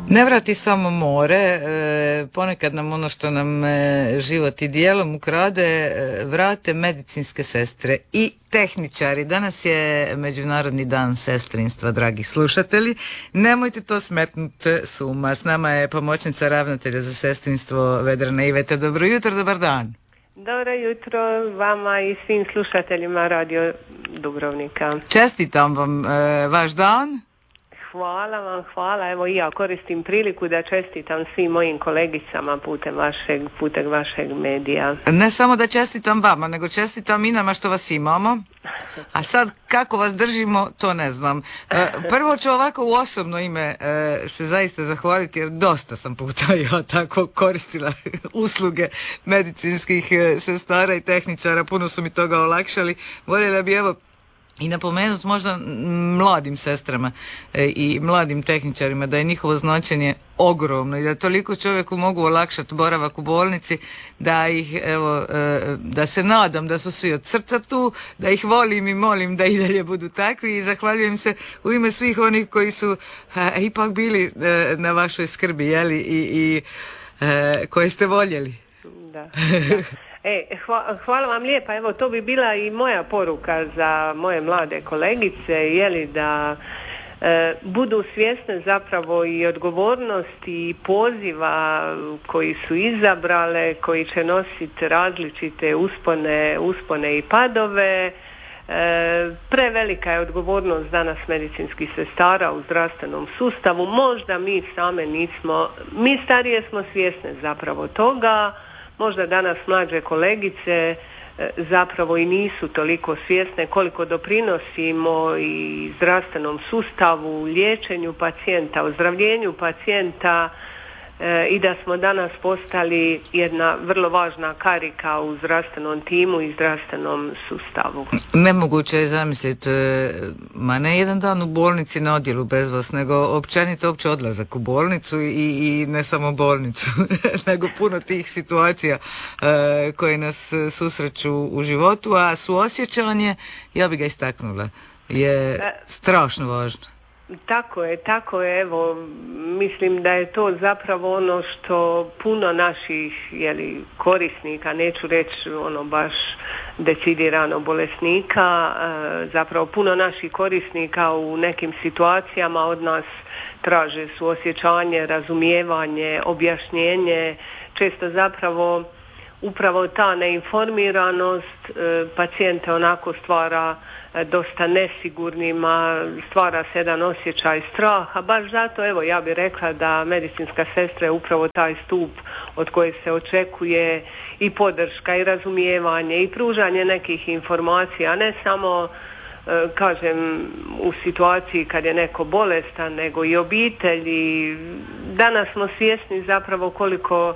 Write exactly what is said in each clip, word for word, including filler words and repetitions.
Ne vrati samo more, e, ponekad nam ono što nam e, život i dijelom ukrade, e, vrate medicinske sestre i tehničari. Danas je Međunarodni dan sestrinstva, dragi slušatelji. Nemojte to smetnuti s uma. S nama je pomoćnica ravnatelja za sestrinstvo Vedrana Iveta. Dobro jutro, dobar dan. Dobro jutro vama i svim slušateljima Radio Dubrovnika. Čestitam vam e, vaš dan. Hvala vam, hvala. Evo i ja koristim priliku da čestitam svim mojim kolegicama putem vašeg, putem vašeg medija. Ne samo da čestitam vama, nego čestitam i nama što vas imamo. A sad kako vas držimo, to ne znam. E, prvo ću ovako u osobno ime e, se zaista zahvaliti, jer dosta sam puta ja tako koristila usluge medicinskih e, sestara i tehničara. Puno su mi toga olakšali. Voljela bi evo i napomenuti možda mladim sestrama e, i mladim tehničarima da je njihovo značenje ogromno i da toliko čovjeku mogu olakšati boravak u bolnici, da ih evo, e, da se nadam da su svi od srca tu, da ih volim i molim da i dalje budu takvi i zahvaljujem se u ime svih onih koji su e, ipak bili e, na vašoj skrbi, jeli, i, i e, koje ste voljeli. Da, da. E, hva, hvala vam lijepa, evo to bi bila i moja poruka za moje mlade kolegice, jeli, da e, budu svjesne zapravo i odgovornosti i poziva koji su izabrale, koji će nositi različite uspone, uspone i padove. E, prevelika je odgovornost danas medicinskih sestara u zdravstvenom sustavu, možda mi same nismo, mi starije smo svjesne zapravo toga. Možda danas mlađe kolegice e, zapravo i nisu toliko svjesne koliko doprinosimo i zdravstvenom sustavu, liječenju pacijenta, ozdravljenju pacijenta e, i da smo danas postali jedna vrlo važna karika u zdravstvenom timu i zdravstvenom sustavu. Nemoguće je zamisliti, ma ne jedan dan u bolnici na odjelu bez vas, nego općenito opće odlazak u bolnicu i, i ne samo bolnicu, nego puno tih situacija e, koje nas susreću u životu, a suosjećanje, ja bi ga istaknula, je strašno važno. Tako je, tako je, evo, mislim da je to zapravo ono što puno naših, jeli, korisnika, neću reći ono baš decidirano bolesnika, e, zapravo puno naših korisnika u nekim situacijama od nas traže suosjećanje, razumijevanje, objašnjenje, često zapravo upravo ta neinformiranost e, pacijente onako stvara e, dosta nesigurnima, stvara se jedan osjećaj straha, baš zato evo ja bih rekla da medicinska sestra je upravo taj stup od koje se očekuje i podrška i razumijevanje i pružanje nekih informacija, a ne samo e, kažem u situaciji kad je neko bolestan, nego i obitelji. Danas smo svjesni zapravo koliko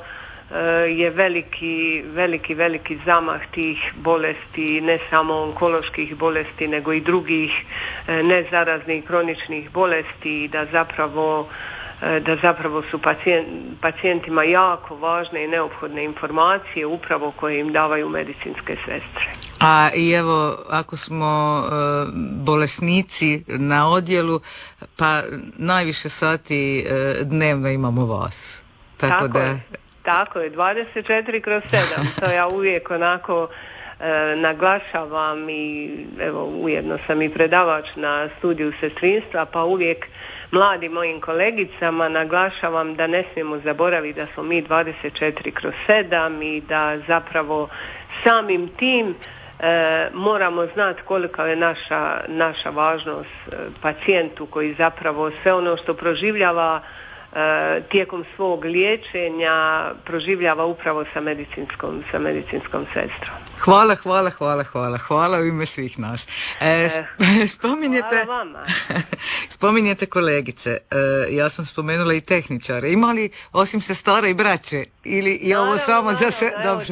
je veliki, veliki, veliki zamah tih bolesti, ne samo onkoloških bolesti, nego i drugih nezaraznih kroničnih bolesti, da zapravo, da zapravo su pacijent, pacijentima jako važne i neophodne informacije upravo koje im davaju medicinske sestre. A i evo, ako smo e, bolesnici na odjelu, pa najviše sati e, dnevno imamo vas. Tako, Tako da... je. Tako je, dvadeset četiri kroz sedam, to ja uvijek onako e, naglašavam i evo ujedno sam i predavač na studiju sestrinstva, pa uvijek mladim mojim kolegicama naglašavam da ne smijemo zaboraviti da smo mi dvadeset četiri kroz sedam i da zapravo samim tim e, moramo znati kolika je naša, naša važnost e, pacijentu koji zapravo sve ono što proživljava tijekom svog liječenja proživljava upravo sa medicinskom, sa medicinskom sestrom. Hvala, hvala, hvala, hvala, hvala u ime svih nas. E, spominjete, hvala vama. Spominjete kolegice, e, ja sam spomenula i tehničare. Ima li osim sestara i braće? Ili je naravno, ovo samo naravno, za se... Dobro.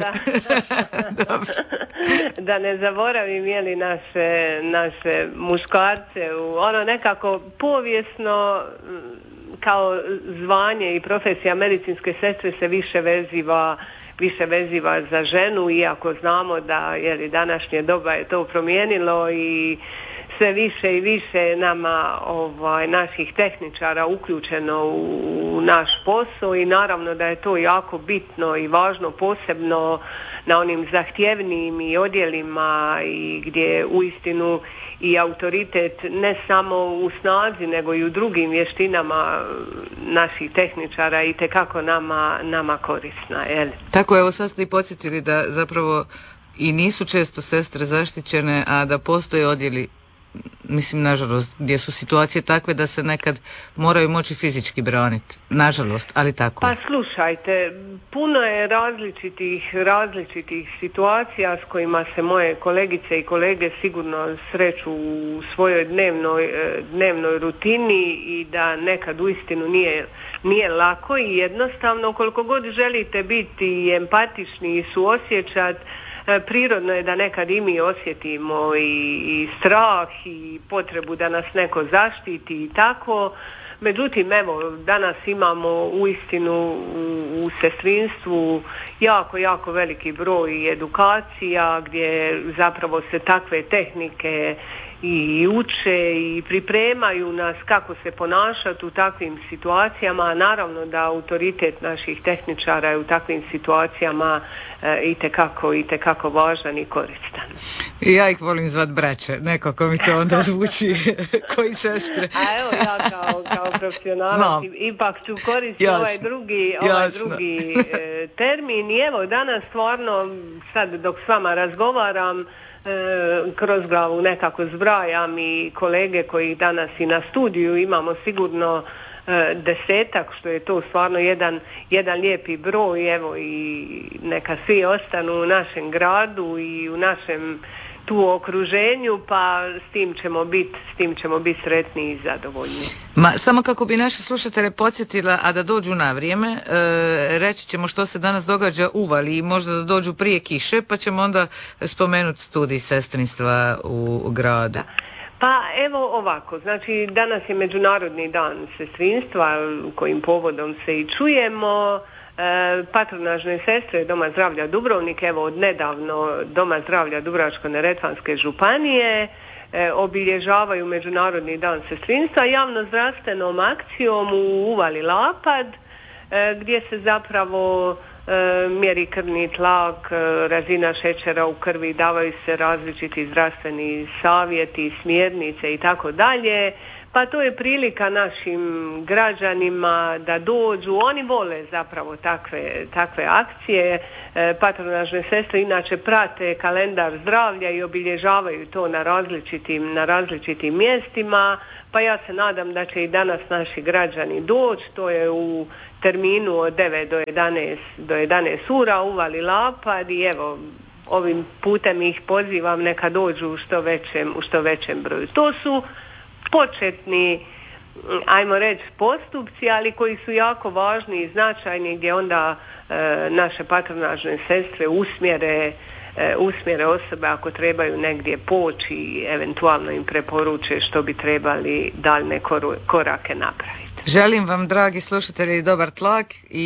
Da. Dobro. Da ne zaboravim jeli naše, naše muškarce, u ono nekako povijesno kao zvanje i profesija medicinske sestre se više veziva, više veziva za ženu, iako znamo da jeli, današnje doba je to promijenilo i sve više i više nama ovaj, naših tehničara uključeno u, u naš posao i naravno da je to jako bitno i važno posebno na onim zahtjevnijim i odjelima i gdje uistinu i autoritet ne samo u snazi nego i u drugim vještinama naših tehničara i tekako nama, nama korisna. Jel? Tako, evo sad ste i podsjetili da zapravo i nisu često sestre zaštićene, a da postoje odjeli, mislim, nažalost, gdje su situacije takve da se nekad moraju moći fizički braniti. Nažalost, ali tako. Pa slušajte, puno je različitih, različitih situacija s kojima se moje kolegice i kolege sigurno sreću u svojoj dnevnoj, dnevnoj rutini i da nekad uistinu nije, nije lako i jednostavno. Koliko god želite biti empatični i suosjećati, prirodno je da nekad i mi osjetimo i, i strah i potrebu da nas neko zaštiti i tako. Međutim, evo, danas imamo uistinu u, u sestrinstvu jako, jako veliki broj edukacija gdje zapravo se takve tehnike i uče i pripremaju nas kako se ponašati u takvim situacijama. Naravno da autoritet naših tehničara je u takvim situacijama e, itekako, itekako važan i koristan. I ja ih volim zvat braće, nekako mi to onda zvuči koji sestre. A evo ja kao, kao profesionalac ipak ću koristiti ovaj drugi, ovaj drugi e, termin i evo danas stvarno sad dok s vama razgovaram E, kroz glavu nekako zbrajam i kolege koji danas i na studiju imamo sigurno e, desetak, što je to stvarno jedan, jedan lijepi broj, evo i neka svi ostanu u našem gradu i u našem tu okruženju, pa s tim ćemo biti s tim ćemo biti sretni i zadovoljni. Ma, samo kako bi naše slušatelje podsjetila, a da dođu na vrijeme, e, reći ćemo što se danas događa u Vali i možda da dođu prije kiše, pa ćemo onda spomenuti studij sestrinstva u, u gradu. Da. Pa evo ovako, znači danas je Međunarodni dan sestrinstva, kojim povodom se i čujemo. E, patronažne sestre Doma zdravlja Dubrovnik, evo od nedavno Doma zdravlja Dubrovačko-neretvanske županije, e, obilježavaju Međunarodni dan sestrinstva javno-zdravstvenom akcijom u Uvali Lapad, e, gdje se zapravo e, mjeri krvni tlak, e, razina šećera u krvi, davaju se različiti zdravstveni savjeti, smjernice i tako dalje. Pa to je prilika našim građanima da dođu, oni vole zapravo takve, takve akcije. E, patronažne sestre inače prate kalendar zdravlja i obilježavaju to na različitim, na različitim mjestima, pa ja se nadam da će i danas naši građani doći, to je u terminu od devet do jedanaest ura, Uvali Lapad i evo, ovim putem ih pozivam neka dođu u što većem, u što većem broju. To su početni, ajmo reći, postupci, ali koji su jako važni i značajni, gdje onda e, naše patronažne sestre usmjere, e, usmjere osobe ako trebaju negdje poći i eventualno im preporuče što bi trebali daljne korake napraviti. Želim vam, dragi slušatelji, dobar tlak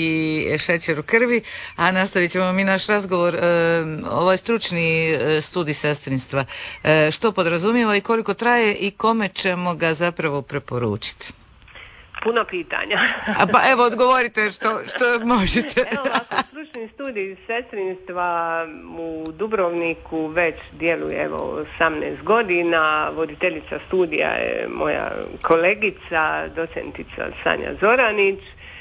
i šećer u krvi, a nastavit ćemo mi naš razgovor. E, ovaj stručni studij sestrinstva, e, što podrazumijeva i koliko traje i kome ćemo ga zapravo preporučiti? Puno pitanja. A pa evo, odgovorite što, što možete. Evo ovako, stručni studij sestrinstva u Dubrovniku već djeluje evo osamnaest godina. Voditeljica studija je moja kolegica, docentica Sanja Zoranić.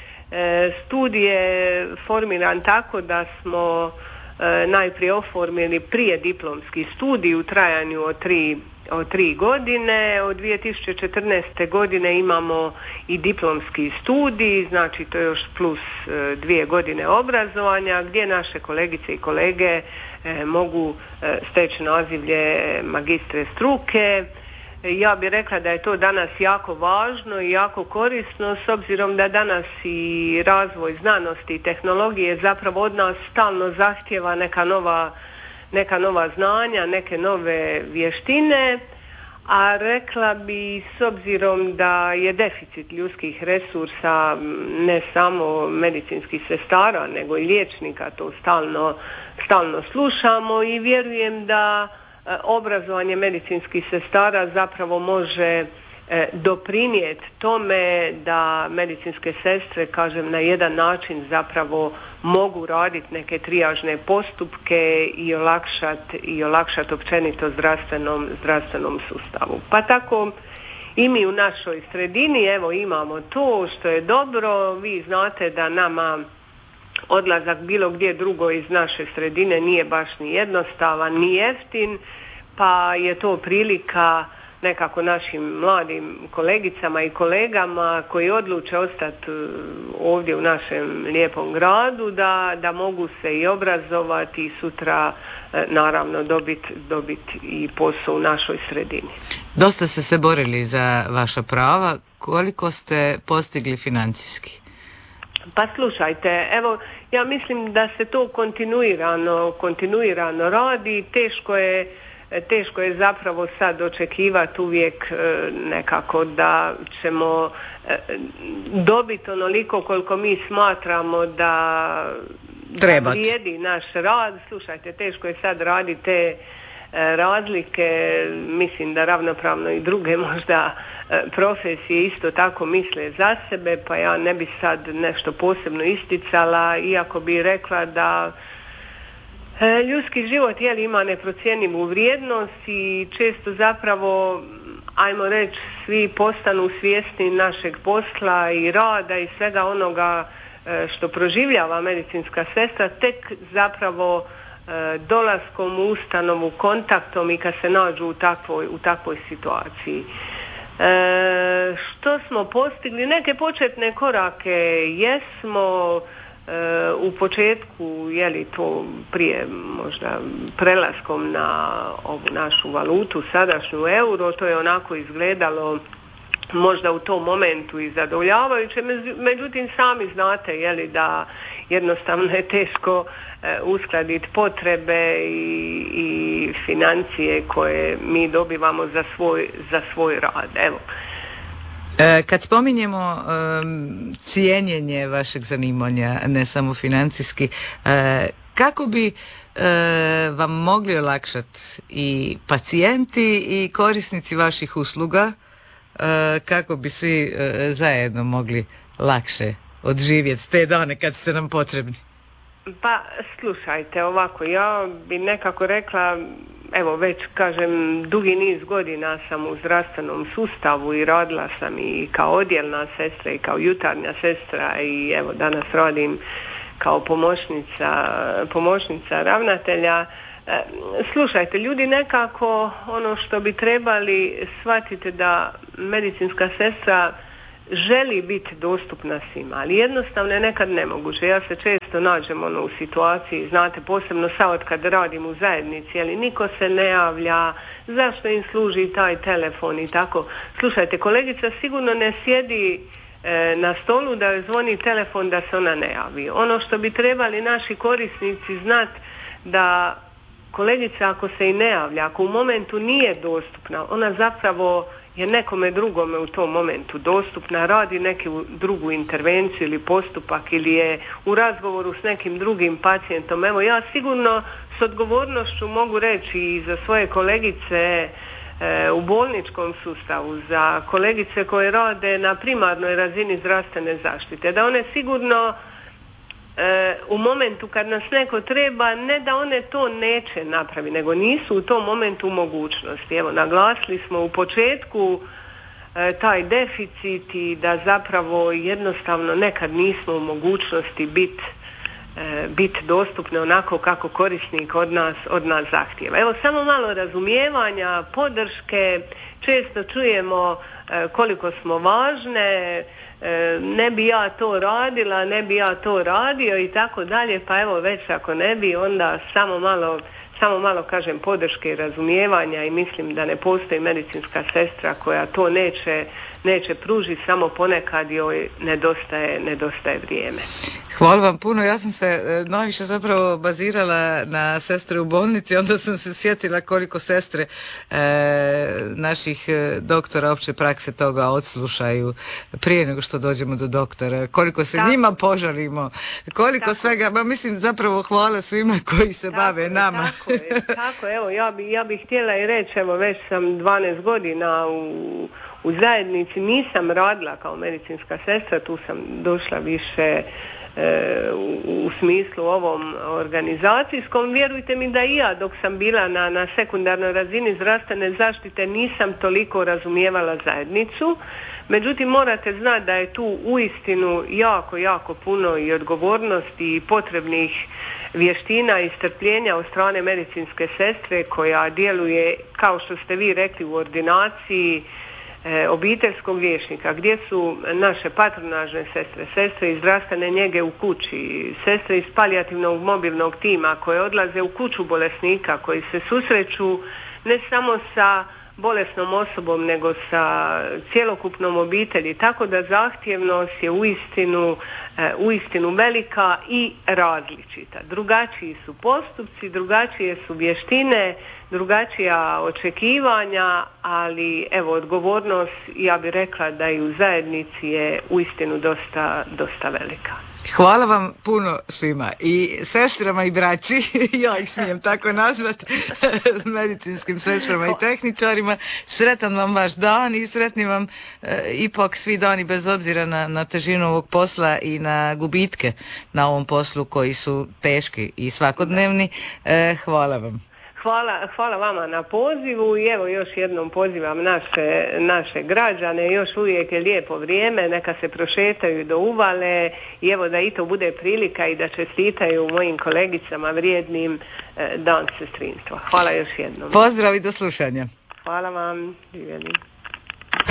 E, studij je formiran tako da smo e, najprije oformili prije diplomski studij u trajanju od tri od tri godine. Od dvije tisuće četrnaeste. godine imamo i diplomski studij, znači to je još plus e, dvije godine obrazovanja, gdje naše kolegice i kolege e, mogu e, steći nazivlje magistre struke. E, ja bih rekla da je to danas jako važno i jako korisno, s obzirom da danas i razvoj znanosti i tehnologije zapravo od nas stalno zahtijeva neka nova neka nova znanja, neke nove vještine, a rekla bi s obzirom da je deficit ljudskih resursa ne samo medicinskih sestara, nego i liječnika, to stalno, stalno slušamo i vjerujem da obrazovanje medicinskih sestara zapravo može doprinijeti tome da medicinske sestre, kažem, na jedan način zapravo mogu raditi neke trijažne postupke i olakšati i olakšat općenito zdravstvenom, zdravstvenom sustavu. Pa tako i mi u našoj sredini evo imamo to što je dobro. Vi znate da nama odlazak bilo gdje drugo iz naše sredine nije baš ni jednostavan, ni jeftin, pa je to prilika nekako našim mladim kolegicama i kolegama koji odluče ostati ovdje u našem lijepom gradu da, da mogu se i obrazovati i sutra naravno dobiti dobit i posao u našoj sredini. Dosta ste se borili za vaša prava. Koliko ste postigli financijski? Pa slušajte, evo ja mislim da se to kontinuirano, kontinuirano radi. Teško je Teško je zapravo sad očekivati uvijek nekako da ćemo dobiti onoliko koliko mi smatramo da, da vrijedi naš rad. Slušajte, teško je sad raditi te razlike. Mislim da ravnopravno i druge možda profesije isto tako misle za sebe, pa ja ne bi sad nešto posebno isticala, iako bi rekla da ljudski život jeli, ima neprocjenjivu vrijednost i često zapravo, ajmo reći, svi postanu svjesni našeg posla i rada i svega onoga što proživljava medicinska sestra tek zapravo dolaskom u ustanovu, kontaktom i kad se nađu u takvoj, u takvoj situaciji. E, što smo postigli? Neke početne korake jesmo. U početku, je li to prije možda prelaskom na ovu našu valutu, sadašnju euro, to je onako izgledalo možda u tom momentu i zadovoljavajuće, međutim sami znate, je li, da jednostavno je teško uskladiti potrebe i, i financije koje mi dobivamo za svoj, za svoj rad. Evo. Kad spominjemo um, cijenjenje vašeg zanimanja, ne samo financijski, uh, kako bi uh, vam mogli olakšati i pacijenti i korisnici vaših usluga, uh, kako bi svi uh, zajedno mogli lakše odživjeti te dane kad ste nam potrebni? Pa slušajte, ovako, ja bi nekako rekla, evo već kažem dugi niz godina sam u zdravstvenom sustavu i radila sam i kao odjelna sestra i kao jutarnja sestra i evo danas radim kao pomoćnica, pomoćnica ravnatelja. Slušajte, ljudi nekako ono što bi trebali shvatiti da medicinska sestra želi biti dostupna svima, ali jednostavno je nekad nemoguće. Ja se često nađem ono u situaciji, znate, posebno sad kad radim u zajednici, ali niko se ne javlja, zašto im služi taj telefon i tako. Slušajte, kolegica sigurno ne sjedi e, na stolu da joj zvoni telefon da se ona ne javi. Ono što bi trebali naši korisnici znati da kolegica ako se i ne javlja, ako u momentu nije dostupna, ona zapravo je nekome drugome u tom momentu dostupna, radi neku drugu intervenciju ili postupak ili je u razgovoru s nekim drugim pacijentom. Evo, ja sigurno s odgovornošću mogu reći i za svoje kolegice e, u bolničkom sustavu, za kolegice koje rade na primarnoj razini zdravstvene zaštite, da one sigurno E, u momentu kad nas neko treba, ne da one to neće napraviti, nego nisu u tom momentu u mogućnosti. Evo, naglasili smo u početku e, taj deficit i da zapravo jednostavno nekad nismo u mogućnosti biti e, bit dostupne onako kako korisnik od nas, od nas zahtijeva. Evo, samo malo razumijevanja, podrške, često čujemo e, koliko smo važne, ne bi ja to radila, ne bi ja to radio i tako dalje, pa evo već ako ne bi, onda samo malo, samo malo kažem podrške i razumijevanja i mislim da ne postoji medicinska sestra koja to neće, neće pružiti, samo ponekad joj nedostaje, nedostaje vrijeme. Hvala vam puno. Ja sam se e, najviše zapravo bazirala na sestre u bolnici, onda sam se sjetila koliko sestre e, naših e, doktora opće prakse toga odslušaju prije nego što dođemo do doktora, koliko se tako njima požalimo, koliko tako svega, ma mislim zapravo hvala svima koji se tako bave nama. Tako je, tako, evo, ja bi, ja bih htjela i reći, evo, već sam dvanaest godina u, u zajednici, nisam radila kao medicinska sestra, tu sam došla više U, u smislu ovom organizacijskom. Vjerujte mi da i ja dok sam bila na, na sekundarnoj razini zdravstvene zaštite nisam toliko razumijevala zajednicu, međutim morate znati da je tu uistinu jako, jako puno i odgovornosti i potrebnih vještina i strpljenja od strane medicinske sestre koja djeluje, kao što ste vi rekli, u ordinaciji E, obiteljskog liječnika, gdje su naše patronažne sestre, sestre iz zdravstvene njege u kući, sestre iz palijativnog mobilnog tima koje odlaze u kuću bolesnika, koji se susreću ne samo sa bolesnom osobom nego sa cjelokupnom obitelji, tako da zahtjevnost je uistinu, e, uistinu velika i različita. Drugačiji su postupci, drugačije su vještine, drugačija očekivanja, ali evo odgovornost, ja bih rekla da i u zajednici je uistinu dosta, dosta velika. Hvala vam puno svima, i sestrama i braći, ja ih smijem tako nazvat, medicinskim sestrama i tehničarima. Sretan vam vaš dan i sretni vam e, ipak svi dani bez obzira na, na težinu ovog posla i na gubitke na ovom poslu koji su teški i svakodnevni. E, hvala vam. Hvala, hvala vama na pozivu i evo još jednom pozivam naše, naše građane, još uvijek je lijepo vrijeme, neka se prošetaju do uvale i evo da i to bude prilika i da čestitaju mojim kolegicama vrijednim eh, dan sestrinstva. Hvala još jednom. Pozdrav i do slušanja. Hvala vam. Živjeli.